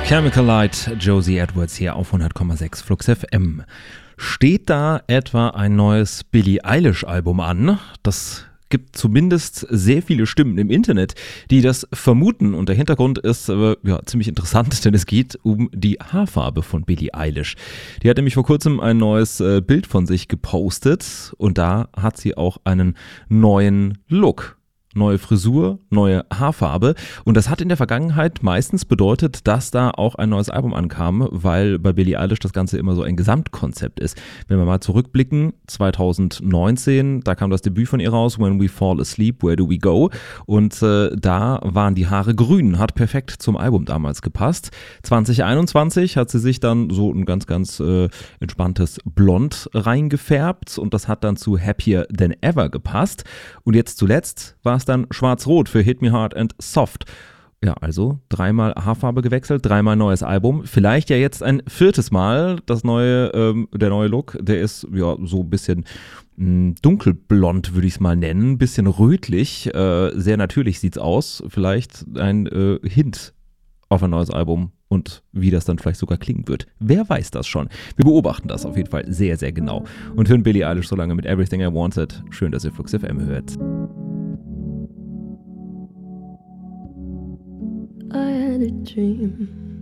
Chemical Light, Josie Edwards hier auf 100,6 Flux FM. Steht da etwa ein neues Billie Eilish Album an? Das gibt zumindest sehr viele Stimmen im Internet, die das vermuten. Und der Hintergrund ist ziemlich interessant, denn es geht um die Haarfarbe von Billie Eilish. Die hat nämlich vor kurzem ein neues Bild von sich gepostet und da hat sie auch einen neuen Look. Neue Frisur, neue Haarfarbe und das hat in der Vergangenheit meistens bedeutet, dass da auch ein neues Album ankam, weil bei Billie Eilish das Ganze immer so ein Gesamtkonzept ist. Wenn wir mal zurückblicken, 2019, da kam das Debüt von ihr raus, When We Fall Asleep, Where Do We Go? Und da waren die Haare grün, hat perfekt zum Album damals gepasst. 2021 hat sie sich dann so ein ganz entspanntes Blond reingefärbt und das hat dann zu Happier Than Ever gepasst. Und jetzt zuletzt war es dann schwarz-rot für Hit Me Hard and Soft. Ja, also 3-mal Haarfarbe gewechselt, 3-mal neues Album. Vielleicht ja jetzt ein 4. Mal. Der neue Look, der ist ja so ein bisschen dunkelblond, würde ich es mal nennen. Ein bisschen rötlich. Sehr natürlich sieht's aus. Vielleicht ein Hint auf ein neues Album und wie das dann vielleicht sogar klingen wird. Wer weiß das schon? Wir beobachten das auf jeden Fall sehr, sehr genau. Und hören Billie Eilish so lange mit Everything I Wanted. Schön, dass ihr Flux FM hört. I had a dream